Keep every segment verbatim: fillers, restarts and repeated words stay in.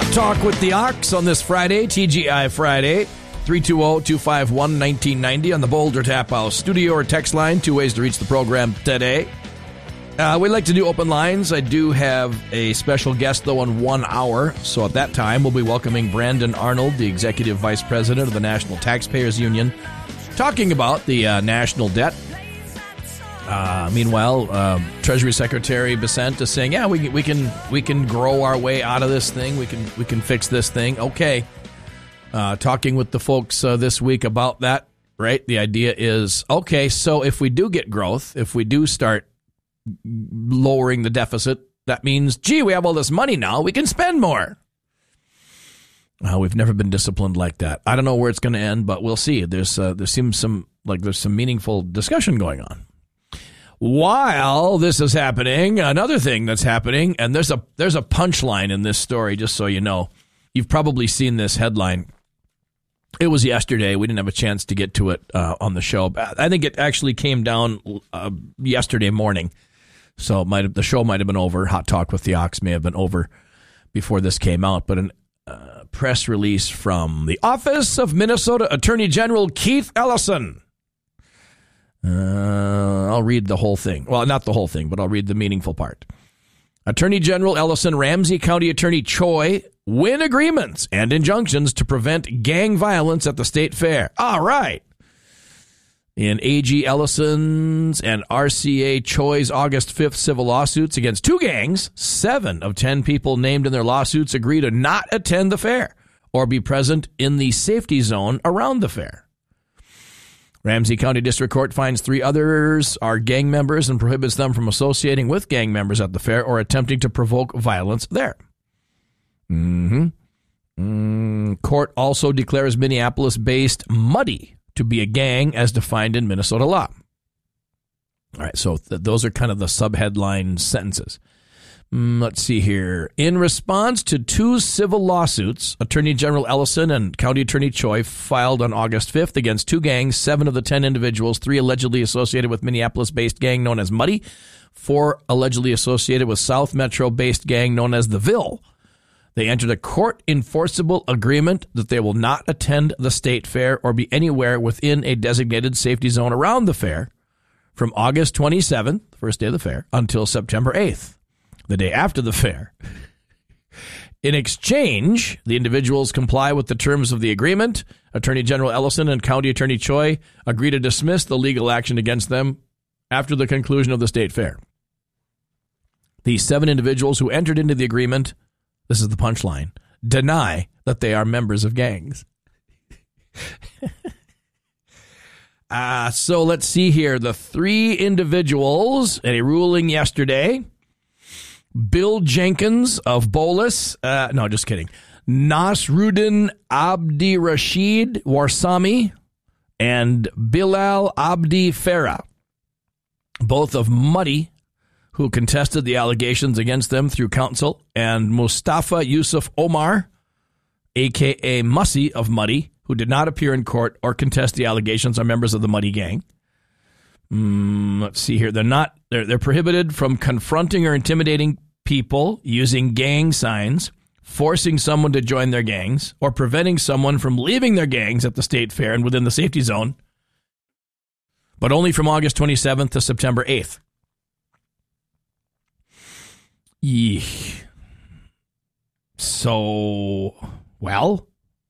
Hot Talk with the Ox on this Friday, T G I Friday, three two zero, two five one, one nine nine zero on the Boulder Tap House studio or text line. Two ways to reach the program today. Uh, we'd like to do open lines. I do have a special guest, though, in one hour. So at that time, we'll be welcoming Brandon Arnold, the Executive Vice President of the National Taxpayers Union, talking about the uh, national debt. Uh, meanwhile, uh, Treasury Secretary Bessent is saying, "Yeah, we we can we can grow our way out of this thing. We can we can fix this thing." Okay. Uh, talking with the folks uh, this week about that. Right. The idea is, okay, so if we do get growth, if we do start lowering the deficit, that means, gee, we have all this money now. We can spend more. Uh, we've never been disciplined like that. I don't know where it's going to end, but we'll see. There's uh, there seems some like there's some meaningful discussion going on. While this is happening, another thing that's happening, and there's a there's a punchline in this story, just so you know. You've probably seen this headline. It was yesterday. We didn't have a chance to get to it uh, on the show. I think it actually came down uh, yesterday morning. So it might have, the show might have been over. Hot Talk with the Ox may have been over before this came out. But a uh, press release from the Office of Minnesota Attorney General Keith Ellison. Uh, I'll read the whole thing. Well, not the whole thing, but I'll read the meaningful part. Attorney General Ellison, Ramsey County Attorney Choi win agreements and injunctions to prevent gang violence at the state fair. All right. In A G Ellison's and R C A Choi's August fifth civil lawsuits against two gangs, seven of ten people named in their lawsuits agree to not attend the fair or be present in the safety zone around the fair. Ramsey County District Court finds three others are gang members and prohibits them from associating with gang members at the fair or attempting to provoke violence there. Mm-hmm. Mm, court also declares Minneapolis-based Muddy to be a gang as defined in Minnesota law. All right, so th- those are kind of the subheadline sentences. Mm, let's see here. In response to two civil lawsuits, Attorney General Ellison and County Attorney Choi filed on August fifth against two gangs, seven of the ten individuals, three allegedly associated with Minneapolis-based gang known as Muddy, four allegedly associated with South Metro-based gang known as the Ville. They entered a court-enforceable agreement that they will not attend the state fair or be anywhere within a designated safety zone around the fair from August twenty-seventh, first day of the fair, until September eighth, the day after the fair. In exchange, the individuals comply with the terms of the agreement. Attorney General Ellison and County Attorney Choi agree to dismiss the legal action against them after the conclusion of the state fair. The seven individuals who entered into the agreement, this is the punchline, deny that they are members of gangs. uh, so let's see here. The three individuals in a ruling yesterday, Bill Jenkins of Bolus, uh, no, just kidding, Nasruddin Abdi Rashid Warsami, and Bilal Abdi Farah, both of Muddy, who contested the allegations against them through counsel, and Mustafa Yusuf Omar, a k a. Mussy of Muddy, who did not appear in court or contest the allegations, are members of the Muddy gang. Mm, let's see here. They're not. They're they're prohibited from confronting or intimidating people, using gang signs, forcing someone to join their gangs, or preventing someone from leaving their gangs at the state fair and within the safety zone, but only from August twenty-seventh to September eighth. Eesh. So, well,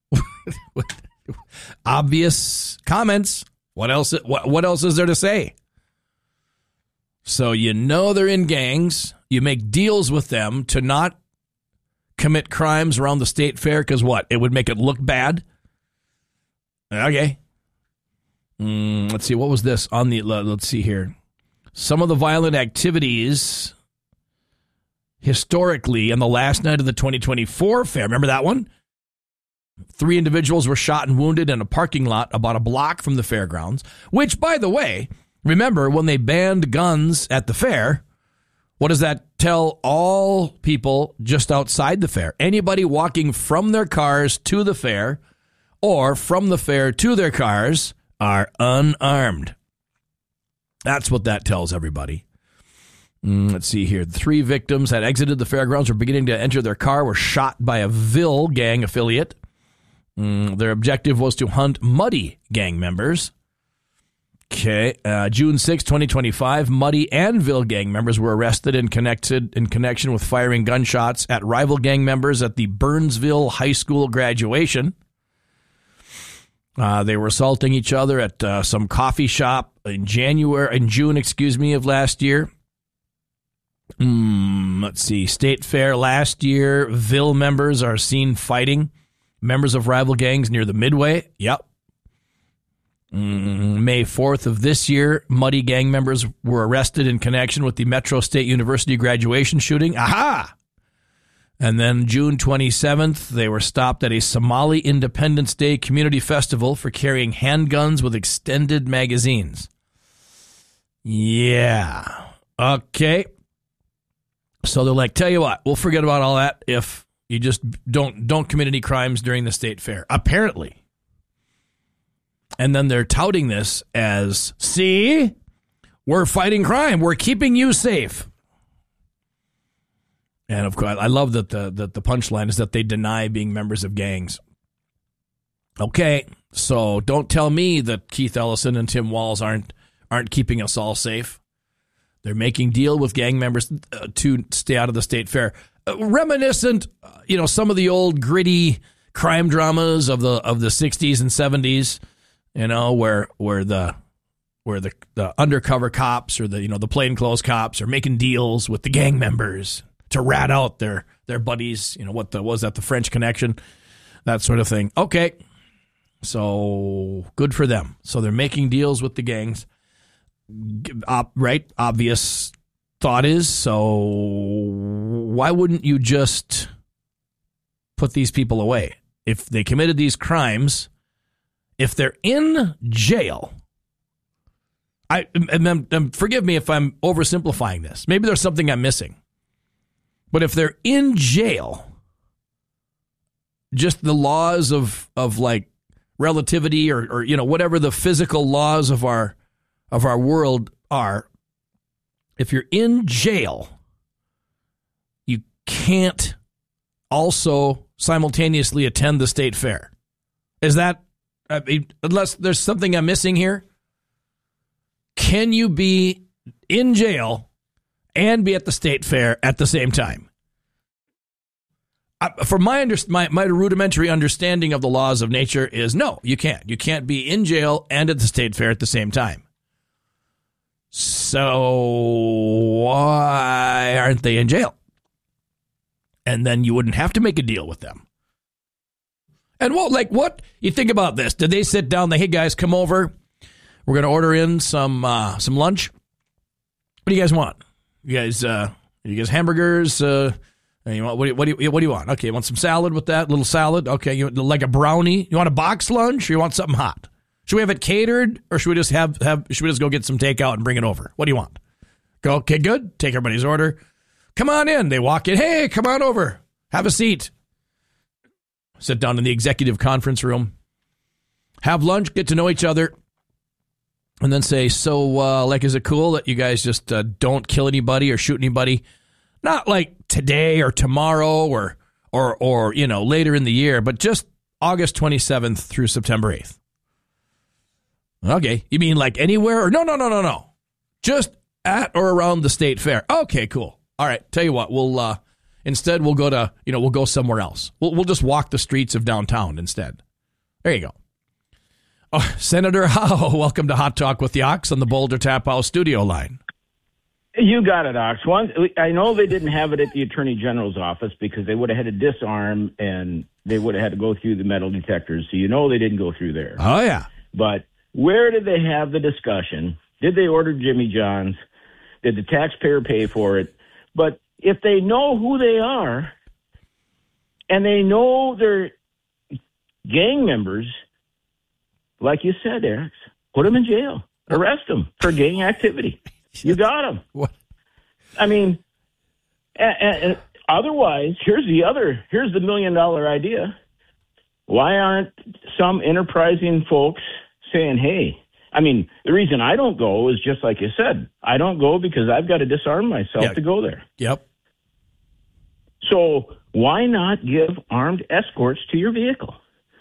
obvious comments. What else? What, what else is there to say? So you know they're in gangs. You make deals with them to not commit crimes around the state fair because what? It would make it look bad. Okay. Mm, let's see. What was this on the? Let's see here. Some of the violent activities historically, on the last night of the twenty twenty-four fair, remember that one? Three individuals were shot and wounded in a parking lot about a block from the fairgrounds, which, by the way, remember when they banned guns at the fair, what does that tell all people just outside the fair? Anybody walking from their cars to the fair or from the fair to their cars are unarmed. That's what that tells everybody. Mm, let's see here. Three victims had exited the fairgrounds, were beginning to enter their car, were shot by a Ville gang affiliate. Mm, their objective was to hunt Muddy gang members. Okay, uh, June sixth, twenty twenty-five, Muddy and Ville gang members were arrested and connected in connection with firing gunshots at rival gang members at the Burnsville High School graduation. Uh, they were assaulting each other at uh, some coffee shop in January, in June, excuse me, of last year. Mm, let's see, State Fair last year, Ville members are seen fighting members of rival gangs near the Midway. Yep. Mm, May fourth of this year, Muddy gang members were arrested in connection with the Metro State University graduation shooting. Aha! And then June twenty-seventh, they were stopped at a Somali Independence Day community festival for carrying handguns with extended magazines. Yeah. Okay. So they're like, tell you what, we'll forget about all that if you just don't don't commit any crimes during the state fair. Apparently. And then they're touting this as, see, we're fighting crime. We're keeping you safe. And of course, I love that the that the punchline is that they deny being members of gangs. Okay, so don't tell me that Keith Ellison and Tim Walz aren't aren't keeping us all safe. They're making deal with gang members uh, to stay out of the state fair. Uh, reminiscent, uh, you know, some of the old gritty crime dramas of the of the sixties and seventies. You know, where where the where the, the undercover cops or the you know the plainclothes cops are making deals with the gang members to rat out their their buddies. You know what the was that the French Connection, that sort of thing. Okay, so good for them. So they're making deals with the gangs. Op, right, obvious thought is, so why wouldn't you just put these people away if they committed these crimes? If they're in jail, I and then, and forgive me if I'm oversimplifying this. Maybe there's something I'm missing. But if they're in jail, just the laws of of like relativity or, or you know whatever the physical laws of our of our world are, if you're in jail, you can't also simultaneously attend the state fair. Is that I mean, unless there's something I'm missing here, can you be in jail and be at the state fair at the same time? I, for my, under, my my rudimentary understanding of the laws of nature is no, you can't. You can't be in jail and at the state fair at the same time. So why aren't they in jail? And then you wouldn't have to make a deal with them. And what, like, what you think about this? Did they sit down? They, hey guys, come over. We're going to order in some uh, some lunch. What do you guys want? You guys, uh, you guys hamburgers? Uh, you want what? Do you, what do you what do you want? Okay, you want some salad with that little salad? Okay, you like a brownie? You want a box lunch or you want something hot? Should we have it catered or should we just have have? Should we just go get some takeout and bring it over? What do you want? Go. Okay, good. Take everybody's order. Come on in. They walk in. Hey, come on over. Have a seat. Sit down in the executive conference room, have lunch, get to know each other, and then say, so, uh, like, is it cool that you guys just uh, don't kill anybody or shoot anybody? Not like today or tomorrow or, or, or you know, later in the year, but just August twenty-seventh through September eighth. Okay, you mean like anywhere? Or no, no, no, no, no. Just at or around the state fair. Okay, cool. All right, tell you what, we'll... Uh, Instead, we'll go to, you know, we'll go somewhere else. We'll we'll just walk the streets of downtown instead. There you go. Oh, Senator Howe, welcome to Hot Talk with the Ox on the Boulder Tap House studio line. You got it, Ox. One, I know they didn't have it at the Attorney General's office because they would have had to disarm and they would have had to go through the metal detectors. So you know they didn't go through there. Oh, yeah. But where did they have the discussion? Did they order Jimmy John's? Did the taxpayer pay for it? But if they know who they are and they know they're gang members, like you said, Eric, put them in jail. Arrest them for gang activity. You got them. What? I mean, and, and otherwise, here's the other, here's the million dollar idea. Why aren't some enterprising folks saying, hey, I mean, the reason I don't go is just like you said. I don't go because I've got to disarm myself yeah. to go there. Yep. So why not give armed escorts to your vehicle?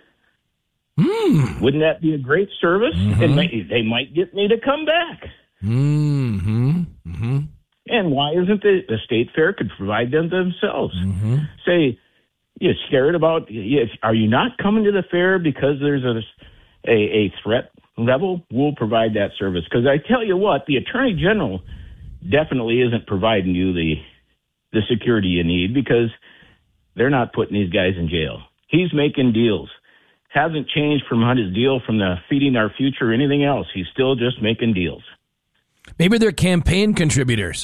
Mm. Wouldn't that be a great service? Mm-hmm. And may, they might get me to come back. Mm-hmm. Mm-hmm. And why isn't the, the state fair could provide them themselves? Mm-hmm. Say, you're scared about, you, are you not coming to the fair because there's a, a, a threat level? We'll provide that service. Because I tell you what, the Attorney General definitely isn't providing you the the security you need because they're not putting these guys in jail. He's making deals. Hasn't changed from his deal from the Feeding Our Future or anything else. He's still just making deals. Maybe they're campaign contributors.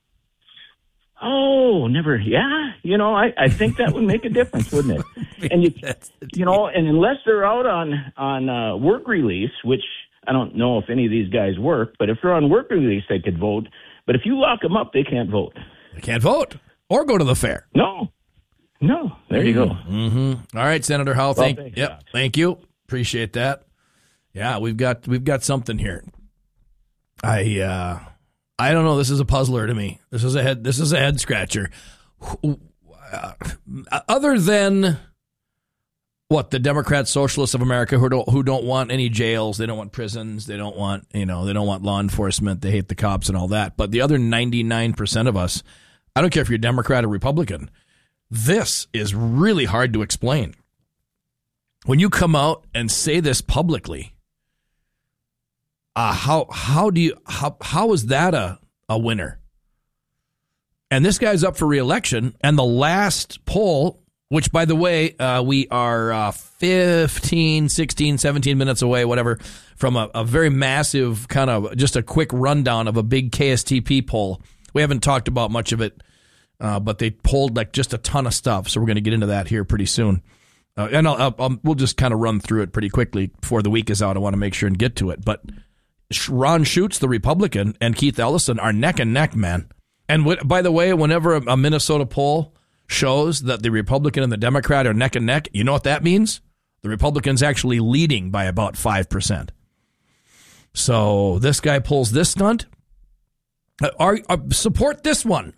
Oh, never. Yeah. You know, I, I think that would make a difference, wouldn't it? And, you, you know, and unless they're out on, on uh, work release, which I don't know if any of these guys work, but if they're on work release, they could vote. But if you lock them up, they can't vote. They can't vote or go to the fair. No. No. There you go. Mm-hmm. All right, Senator Howell. Well, thank, thanks, yep, Josh. thank you. Appreciate that. Yeah, we've got we've got something here. I uh, I don't know. This is a puzzler to me. This is a head. This is a head scratcher. Uh, other than what the Democrat Socialists of America who don't who don't want any jails, they don't want prisons, they don't want you know they don't want law enforcement, they hate the cops and all that. But the other ninety-nine percent of us, I don't care if you're Democrat or Republican, this is really hard to explain. When you come out and say this publicly, uh, how how do you how how is that a, a winner? And this guy's up for re-election, and the last poll, which, by the way, uh, we are uh, fifteen, sixteen, seventeen minutes away, whatever, from a, a very massive kind of just a quick rundown of a big K S T P poll. We haven't talked about much of it, uh, but they polled like just a ton of stuff, so we're going to get into that here pretty soon. Uh, and I'll, I'll, I'll, we'll just kind of run through it pretty quickly before the week is out. I want to make sure and get to it. But Ron Schutz, the Republican, and Keith Ellison are neck and neck, man. And w- by the way, whenever a, a Minnesota poll shows that the Republican and the Democrat are neck and neck, you know what that means? The Republican's actually leading by about five percent. So this guy pulls this stunt. Uh, are, uh, support this one.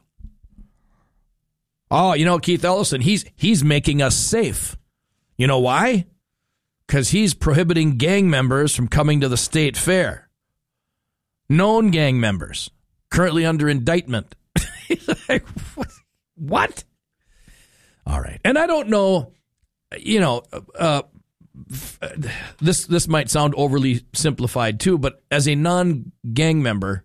Oh, you know, Keith Ellison, he's he's making us safe. You know why? Because he's prohibiting gang members from coming to the state fair. Known gang members, currently under indictment. Like, what? All right. And I don't know, you know, uh, this this might sound overly simplified too, but as a non-gang member,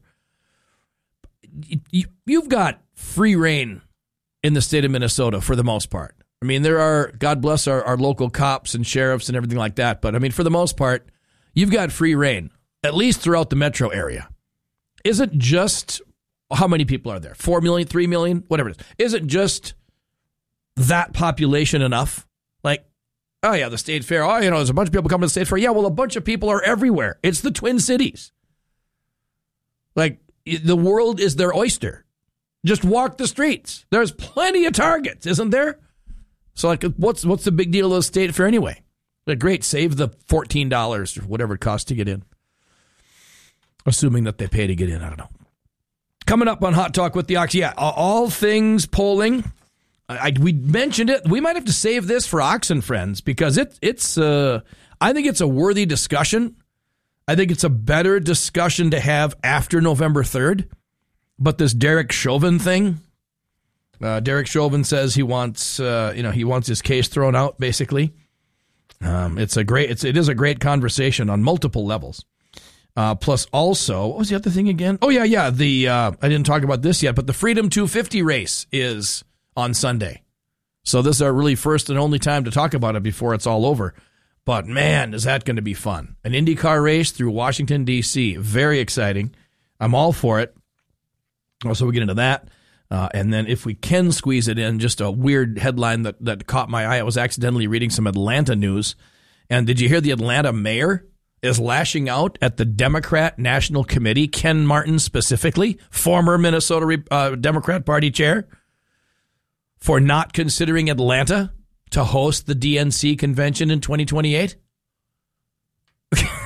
you, you've got free reign in the state of Minnesota for the most part. I mean, there are, God bless our, our local cops and sheriffs and everything like that. But I mean, for the most part, you've got free reign, at least throughout the metro area. Isn't just, how many people are there? Four million, three million, whatever it is. Isn't just that population enough? Like, oh yeah, the state fair. Oh, you know, there's a bunch of people coming to the state fair. Yeah, well, a bunch of people are everywhere. It's the Twin Cities. Like, the world is their oyster. Just walk the streets. There's plenty of targets, isn't there? So, like, what's what's the big deal of the state fair anyway? Like, great, save the fourteen dollars or whatever it costs to get in. Assuming that they pay to get in, I don't know. Coming up on Hot Talk with the Ox, yeah, all things polling. I, I we mentioned it. We might have to save this for Ox and Friends because it it's. Uh, I think it's a worthy discussion. I think it's a better discussion to have after November third. But this Derek Chauvin thing. Uh, Derek Chauvin says he wants, uh, you know, he wants his case thrown out. Basically, um, it's a great, it's it is a great conversation on multiple levels. Uh, plus, also, what was the other thing again? Oh yeah, yeah. The uh, I didn't talk about this yet, but the Freedom two fifty race is on Sunday, so this is our really first and only time to talk about it before it's all over. But man, is that going to be fun? An IndyCar race through Washington D C, very exciting. I'm all for it. Also, we get into that. Uh, and then if we can squeeze it in, just a weird headline that, that caught my eye. I was accidentally reading some Atlanta news. And did you hear the Atlanta mayor is lashing out at the Democrat National Committee, Ken Martin specifically, former Minnesota uh, Democrat Party chair, for not considering Atlanta to host the D N C convention in twenty twenty-eight?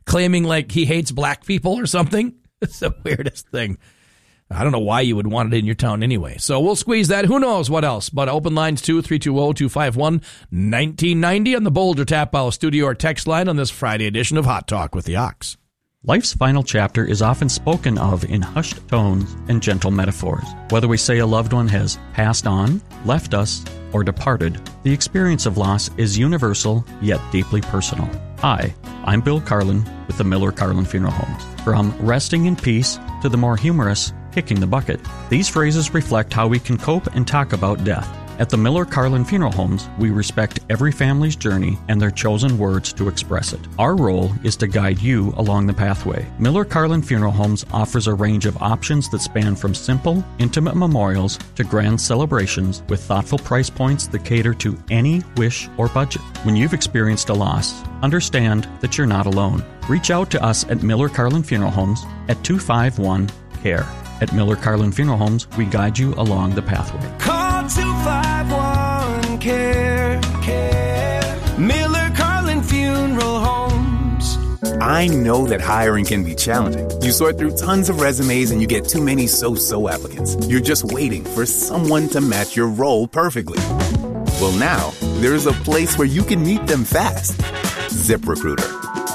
claiming like he hates black people or something. It's the weirdest thing. I don't know why you would want it in your town anyway. So we'll squeeze that. Who knows what else? But open lines two three two zero, two five one, one nine nine zero on the Boulder Tap House studio or text line on this Friday edition of Hot Talk with the Ox. Life's final chapter is often spoken of in hushed tones and gentle metaphors. Whether we say a loved one has passed on, left us, or departed, the experience of loss is universal yet deeply personal. Hi, I'm Bill Carlin with the Miller Carlin Funeral Homes. From resting in peace to the more humorous kicking the bucket, these phrases reflect how we can cope and talk about death. At the Miller Carlin Funeral Homes, we respect every family's journey and their chosen words to express it. Our role is to guide you along the pathway. Miller Carlin Funeral Homes offers a range of options that span from simple, intimate memorials to grand celebrations with thoughtful price points that cater to any wish or budget. When you've experienced a loss, understand that you're not alone. Reach out to us at Miller Carlin Funeral Homes at two five one, C A R E. At Miller Carlin Funeral Homes, we guide you along the pathway. Call two five one, C A R E, C A R E. Miller Carlin Funeral Homes. I know that hiring can be challenging. You sort through tons of resumes and you get too many so-so applicants. You're just waiting for someone to match your role perfectly. Well, now, there's a place where you can meet them fast. ZipRecruiter.